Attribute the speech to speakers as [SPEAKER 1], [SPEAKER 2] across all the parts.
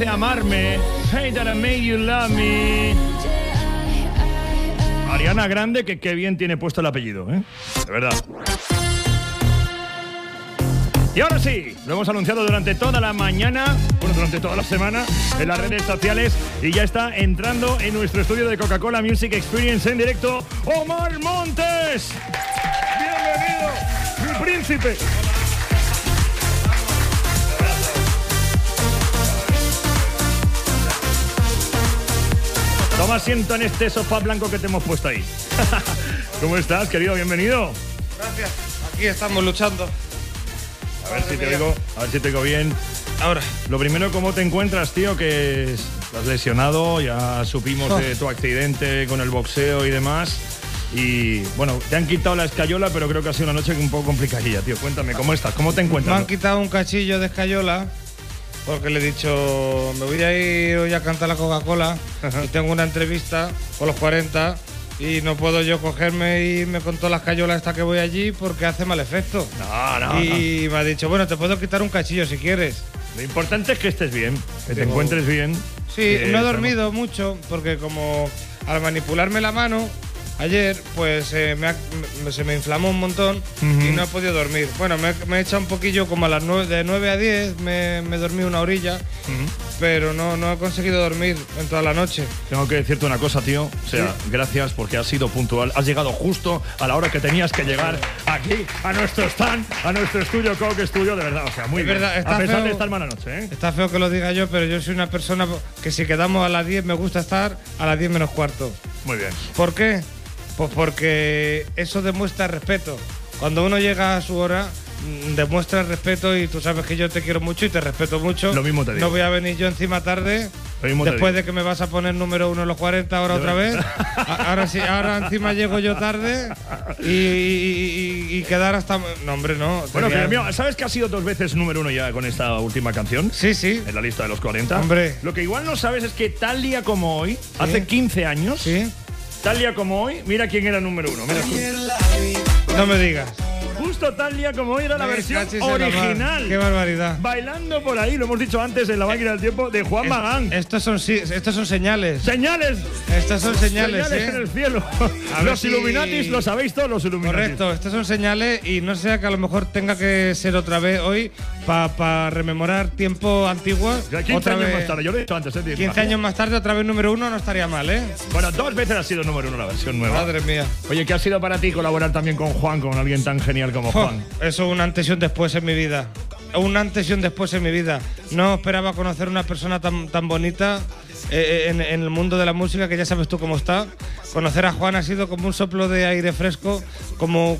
[SPEAKER 1] hace amarme. Hey that I made you love me. Ariana Grande, que qué bien tiene puesto el apellido, ¿eh? De verdad. Y ahora sí, lo hemos anunciado durante toda la mañana, bueno, durante toda la semana, en las redes sociales, y ya está entrando en nuestro estudio de Coca-Cola Music Experience en directo, Omar Montes. Bienvenido, mi príncipe. Toma asiento en este sofá blanco que te hemos puesto ahí. ¿Cómo estás, querido? Bienvenido.
[SPEAKER 2] Gracias. Aquí estamos luchando.
[SPEAKER 1] A ver si te oigo bien.
[SPEAKER 2] Ahora.
[SPEAKER 1] Lo primero, ¿cómo te encuentras, tío? Que estás lesionado, ya supimos de tu accidente con el boxeo y demás. Y bueno, te han quitado la escayola, pero creo que ha sido una noche un poco complicadilla, tío. Cuéntame, ¿cómo estás? ¿Cómo te encuentras?
[SPEAKER 2] Me han quitado un cachillo de escayola porque le he dicho, me voy a ir hoy a cantar la Coca-Cola y tengo una entrevista con los 40 y no puedo yo cogerme e irme con todas las cayolas hasta que voy allí porque hace mal efecto.
[SPEAKER 1] No.
[SPEAKER 2] Y me ha dicho, bueno, te puedo quitar un cachillo si quieres.
[SPEAKER 1] Lo importante es que estés bien, que te encuentres bien.
[SPEAKER 2] Sí, no he dormido mucho porque como al manipularme la mano ayer, pues se me inflamó un montón y no he podido dormir. Bueno, me he echado un poquillo como a las 9, de 9 a 10, me dormí una orilla, pero no he conseguido dormir en toda la noche.
[SPEAKER 1] Tengo que decirte una cosa, tío. O sea, gracias porque has sido puntual. Has llegado justo a la hora que tenías que llegar aquí, a nuestro stand, a nuestro estudio, Coke Studio, de verdad. O sea, muy bien.
[SPEAKER 2] Verdad,
[SPEAKER 1] a pesar
[SPEAKER 2] feo,
[SPEAKER 1] de estar mala noche, ¿eh?
[SPEAKER 2] Está feo que lo diga yo, pero yo soy una persona que si quedamos a las 10 me gusta estar a las 10 menos cuarto.
[SPEAKER 1] Muy bien.
[SPEAKER 2] ¿Por qué? Pues porque eso demuestra respeto. Cuando uno llega a su hora, demuestra respeto y tú sabes que yo te quiero mucho y te respeto mucho.
[SPEAKER 1] Lo mismo te digo.
[SPEAKER 2] No voy a venir yo encima tarde, después de que me vas a poner número 1 en los 40 ahora otra vez. Ahora sí, ahora encima llego yo tarde y quedar hasta... No, hombre, no.
[SPEAKER 1] Bueno, pero mío, ¿sabes que has sido 2 veces número 1 ya con esta última canción?
[SPEAKER 2] Sí.
[SPEAKER 1] En la lista de los 40.
[SPEAKER 2] Hombre.
[SPEAKER 1] Lo que igual no sabes es que tal día como hoy, hace 15 años...
[SPEAKER 2] Sí.
[SPEAKER 1] Tal día como hoy, mira quién era número 1. Mira
[SPEAKER 2] No me digas.
[SPEAKER 1] Justo tal día como hoy era la versión original.
[SPEAKER 2] ¡Qué barbaridad!
[SPEAKER 1] Bailando por ahí, lo hemos dicho antes en la máquina del tiempo, de Juan Magán.
[SPEAKER 2] Estos son señales.
[SPEAKER 1] ¡Señales!
[SPEAKER 2] Estas son señales,
[SPEAKER 1] en el cielo.
[SPEAKER 2] A
[SPEAKER 1] Los
[SPEAKER 2] ver
[SPEAKER 1] Illuminatis, lo sabéis todos los Illuminatis.
[SPEAKER 2] Correcto, estas son señales y no sea que a lo mejor tenga que ser otra vez hoy para rememorar tiempo antiguo.
[SPEAKER 1] 15 años más tarde, yo lo he dicho antes.
[SPEAKER 2] 15 años más tarde, otra vez número 1, no estaría mal, ¿eh?
[SPEAKER 1] Bueno, 2 veces ha sido número 1 la versión nueva.
[SPEAKER 2] Madre mía.
[SPEAKER 1] Oye, ¿qué ha sido para ti colaborar también con Juan, con alguien tan genial como Juan?
[SPEAKER 2] Eso es un antes y un después en mi vida. Un antes y un después en mi vida. No esperaba conocer una persona tan bonita en el mundo de la música, que ya sabes tú cómo está. Conocer a Juan ha sido como un soplo de aire fresco, como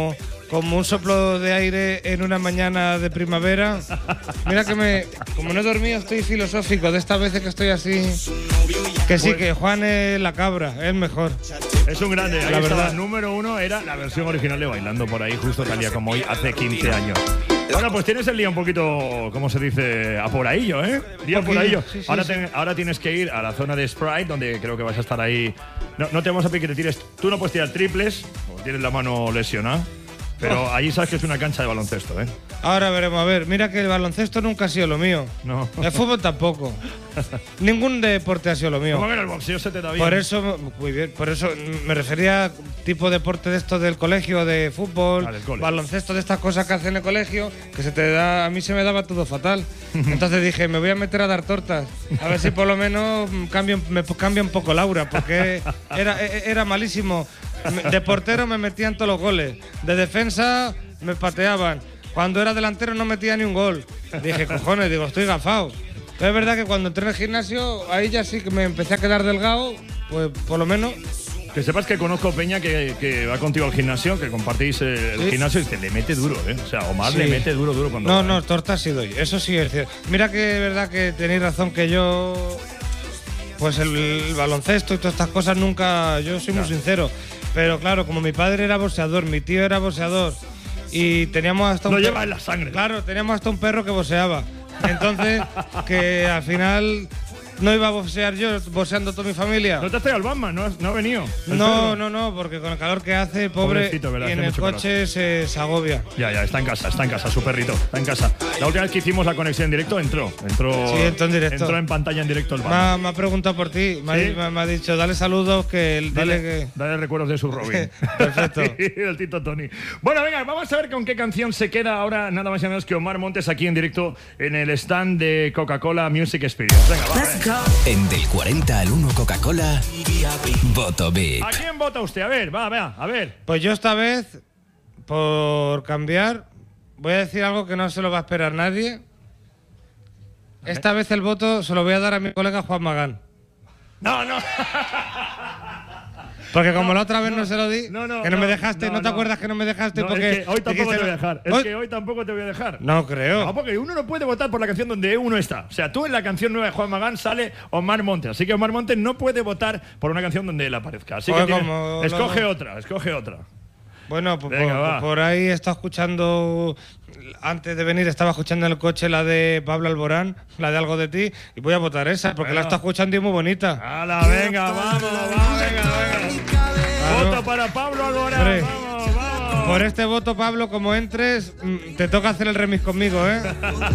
[SPEAKER 2] un soplo de aire en una mañana de primavera. Mira que como no he dormido, estoy filosófico de estas veces que estoy así. Que sí, que Juan es la cabra, es mejor.
[SPEAKER 1] Es un grande,
[SPEAKER 2] la verdad.
[SPEAKER 1] Número 1 era la versión original de Bailando por ahí, justo tal día como hoy, hace 15 años. Bueno, pues tienes el día un poquito, ¿cómo se dice? Aporadillo, ¿eh? Día aporadillo.
[SPEAKER 2] Sí,
[SPEAKER 1] ahora tienes que ir a la zona de Sprite, donde creo que vas a estar ahí. No te vamos a pedir que te tires. Tú no puedes tirar triples, o tienes la mano lesionada. Pero allí sabes que es una cancha de baloncesto, ¿eh?
[SPEAKER 2] Ahora veremos, a ver, mira que el baloncesto nunca ha sido lo mío.
[SPEAKER 1] No.
[SPEAKER 2] El fútbol tampoco. Ningún deporte ha sido lo mío.
[SPEAKER 1] ¿Cómo que el boxeo se te da bien?
[SPEAKER 2] Por eso, muy bien, por eso me refería a tipo de deporte de estos del colegio, de fútbol, baloncesto, de estas cosas que hacen en el colegio, que se te da, a mí se me daba todo fatal. Entonces dije, me voy a meter a dar tortas, a ver si por lo menos me cambia un poco Laura, porque era malísimo. De portero me metían todos los goles, de defensa me pateaban, cuando era delantero no metía ni un gol. Dije, cojones, digo, estoy gafado. Pero es verdad que cuando entré en el gimnasio, ahí ya sí que me empecé a quedar delgado, pues por lo menos.
[SPEAKER 1] Que sepas que conozco Peña que va contigo al gimnasio, que compartís el gimnasio y te le mete duro, ¿eh? O sea, Omar le mete duro cuando…
[SPEAKER 2] No, tortas sí doy, eso sí es cierto. Mira que es verdad que tenéis razón que yo… Pues el baloncesto y todas estas cosas nunca… Yo soy muy sincero. Pero claro, como mi padre era boxeador, mi tío era boxeador y teníamos hasta
[SPEAKER 1] Lo lleva en la sangre.
[SPEAKER 2] Claro, teníamos hasta un perro que boxeaba. Entonces, que al final no iba a boxear yo, boxeando toda mi familia.
[SPEAKER 1] ¿No te has traído al Batman? ¿No ha venido?
[SPEAKER 2] No, porque con el calor que hace, pobre, y en el coche se agobia.
[SPEAKER 1] Ya, está en casa, su perrito, está en casa. La última vez que hicimos la conexión en directo, entró
[SPEAKER 2] en directo.
[SPEAKER 1] Entró en pantalla en directo el Batman.
[SPEAKER 2] Me ha preguntado por ti, me ha dicho, dale saludos,
[SPEAKER 1] dale recuerdos de su Robin.
[SPEAKER 2] Perfecto.
[SPEAKER 1] El Tito Tony. Bueno, venga, vamos a ver con qué canción se queda ahora, nada más y menos que Omar Montes aquí en directo en el stand de Coca-Cola Music Experience. Venga, va.
[SPEAKER 3] En del 40 al 1 Coca-Cola, voto VIP.
[SPEAKER 1] ¿A quién vota usted? A ver, a ver.
[SPEAKER 2] Pues yo esta vez, por cambiar, voy a decir algo que no se lo va a esperar nadie. Esta vez el voto se lo voy a dar a mi colega Juan Magán.
[SPEAKER 1] No.
[SPEAKER 2] Porque como la otra vez no se lo di, que no me dejaste, ¿no te acuerdas que no me dejaste? Porque
[SPEAKER 1] es que hoy tampoco te voy a dejar. Es que hoy tampoco te voy a dejar.
[SPEAKER 2] No creo.
[SPEAKER 1] No, porque uno no puede votar por la canción donde uno está. O sea, tú en la canción nueva de Juan Magán sale Omar Montes. Así que Omar Montes no puede votar por una canción donde él aparezca. Así que escoge otra.
[SPEAKER 2] Bueno,
[SPEAKER 1] Venga,
[SPEAKER 2] por ahí está escuchando, antes de venir estaba escuchando en el coche la de Pablo Alborán, la de Algo de ti, y voy a votar esa, porque la está escuchando y es muy bonita.
[SPEAKER 1] ¡Hala, venga, vamos, venga! Voto para Pablo Alborán, vamos.
[SPEAKER 2] Por este voto, Pablo, como entres, te toca hacer el remix conmigo, ¿eh?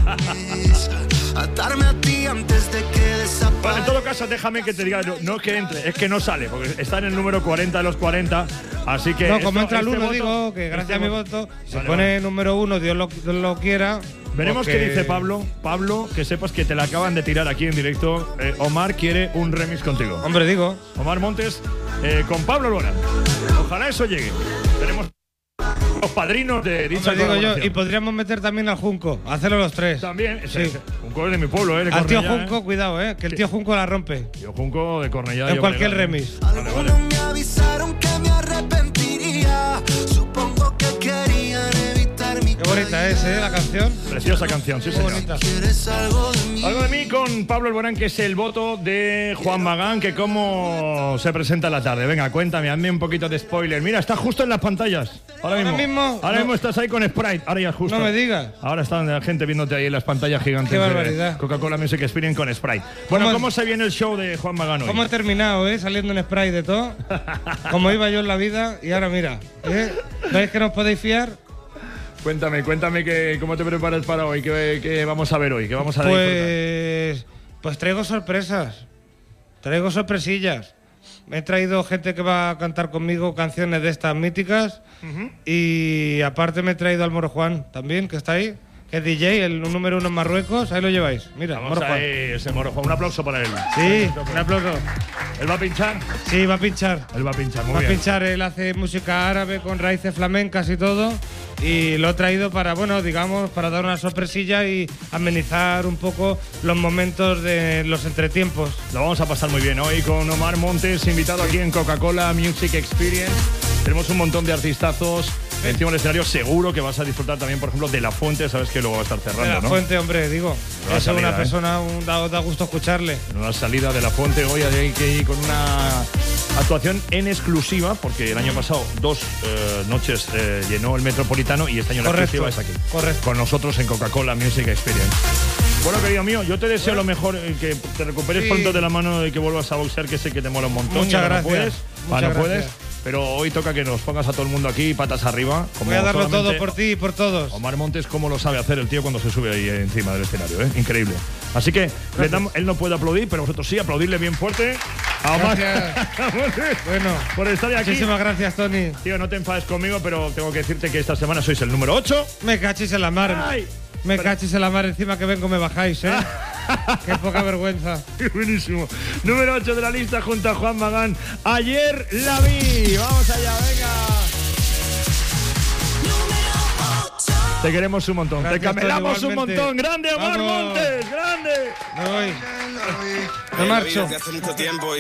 [SPEAKER 4] Atarme a ti antes de que desaparezca.
[SPEAKER 1] Bueno, en todo caso, déjame que te diga, no es que entre, es que no sale, porque está en el número 40 de los 40, así que...
[SPEAKER 2] No, como entra el 1, digo, que gracias a mi voto, se pone número 1, Dios lo quiera.
[SPEAKER 1] Veremos qué dice Pablo. Pablo, que sepas que te la acaban de tirar aquí en directo. Omar quiere un remix contigo.
[SPEAKER 2] Hombre, digo.
[SPEAKER 1] Omar Montes con Pablo Alborán. Ojalá eso llegue. Tenemos los padrinos de dicha
[SPEAKER 2] colaboración. Yo, y podríamos meter también al Junco, hacerlo los tres.
[SPEAKER 1] También, sí. Junco es de mi pueblo,
[SPEAKER 2] Al
[SPEAKER 1] Cornellá,
[SPEAKER 2] tío Junco, cuidado, que el tío Junco la rompe.
[SPEAKER 1] Tío Junco de Cornellá.
[SPEAKER 2] En cualquier remix.
[SPEAKER 4] Algunos me avisaron que me arrepentiría. Supongo que querían evitar mi
[SPEAKER 2] Qué bonita es, la canción.
[SPEAKER 1] Preciosa canción, sí, señor.
[SPEAKER 2] Bonita.
[SPEAKER 4] ¿Quieres algo de mí?
[SPEAKER 1] Algo de mí con Pablo Alborán, que es el voto de Juan Magán, que cómo se presenta la tarde. Venga, cuéntame, hazme un poquito de spoiler. Mira, está justo en las pantallas. Ahora mismo estás ahí con Sprite. Ahora ya justo.
[SPEAKER 2] No me digas.
[SPEAKER 1] Ahora está la gente viéndote ahí en las pantallas gigantes.
[SPEAKER 2] Qué barbaridad.
[SPEAKER 1] Coca-Cola Music Experience con Sprite. Bueno, ¿cómo se viene el show de Juan Magán hoy?
[SPEAKER 2] ¿Cómo he terminado, saliendo en Sprite de todo? Como iba yo en la vida y ahora mira. ¿Veis que no os podéis fiar?
[SPEAKER 1] Cuéntame cómo te preparas para hoy, qué vamos a ver hoy, qué vamos a
[SPEAKER 2] disfrutar. Pues traigo sorpresas, traigo sorpresillas. Me he traído gente que va a cantar conmigo canciones de estas míticas y aparte me he traído al Moro Juan también, que está ahí, que es DJ, el número 1 en Marruecos, ahí lo lleváis. Mira,
[SPEAKER 1] vamos
[SPEAKER 2] Moro Juan.
[SPEAKER 1] Ese Moro Juan, un aplauso para él.
[SPEAKER 2] Sí, un aplauso.
[SPEAKER 1] ¿Él va a pinchar?
[SPEAKER 2] Sí, va a pinchar.
[SPEAKER 1] Él va a pinchar, muy bien.
[SPEAKER 2] Va a pinchar, él hace música árabe con raíces flamencas y todo. Y lo he traído para, para dar una sorpresilla y amenizar un poco los momentos de los entretiempos.
[SPEAKER 1] Lo vamos a pasar muy bien hoy con Omar Montes, invitado aquí en Coca-Cola Music Experience. Tenemos un montón de artistazos encima del escenario. Seguro que vas a disfrutar también, por ejemplo, de La Fuente. Sabes que luego va a estar cerrando,
[SPEAKER 2] de La Fuente, hombre, digo. Es una persona, da gusto escucharle.
[SPEAKER 1] Una salida de La Fuente hoy hay que ir con una actuación en exclusiva, porque el año pasado 2 noches llenó el Metropolitano y este año la exclusiva es aquí.
[SPEAKER 2] Correcto.
[SPEAKER 1] Con nosotros en Coca-Cola Music Experience. Bueno, querido mío, yo te deseo lo mejor, que te recuperes pronto de la mano y que vuelvas a boxear, que sé que te mola un montón.
[SPEAKER 2] Muchas gracias.
[SPEAKER 1] No puedes. Pero hoy toca que nos pongas a todo el mundo aquí, patas arriba.
[SPEAKER 2] Voy a darlo todo por ti y por todos.
[SPEAKER 1] Omar Montes, cómo lo sabe hacer el tío cuando se sube ahí encima del escenario, Increíble. Así que él no puede aplaudir, pero vosotros sí, aplaudirle bien fuerte a Omar.
[SPEAKER 2] Bueno,
[SPEAKER 1] por estar aquí.
[SPEAKER 2] Muchísimas gracias, Tony.
[SPEAKER 1] Tío, no te enfades conmigo, pero tengo que decirte que esta semana sois el número 8.
[SPEAKER 2] Me cachis en la mar. Cachis en la mar, encima que vengo me bajáis, Qué poca vergüenza.
[SPEAKER 1] Buenísimo. Número 8 de la lista junto a Juan Magán. Ayer la vi. Vamos allá, venga. Te queremos un montón.
[SPEAKER 2] Gracias,
[SPEAKER 1] te camelamos un montón. Grande Omar Montes. Grande.
[SPEAKER 2] Me voy. Me marcho.